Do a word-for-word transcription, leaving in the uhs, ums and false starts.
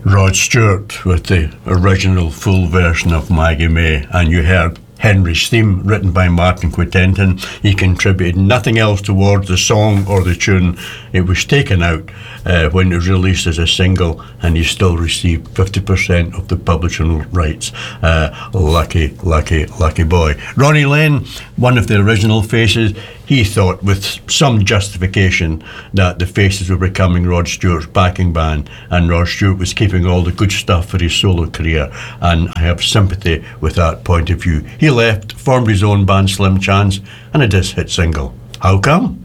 Rod Stewart with the original full version of Maggie May, and you heard Henry's theme, written by Martin Quittenton. He contributed nothing else towards the song or the tune. It was taken out uh, when it was released as a single, and he still received fifty percent of the publishing rights. Uh, lucky, lucky, lucky boy. Ronnie Lane, one of the original Faces, he thought with some justification that the Faces were becoming Rod Stewart's backing band, and Rod Stewart was keeping all the good stuff for his solo career, and I have sympathy with that point of view. He left, formed his own band Slim Chance, and a disc hit single. How come?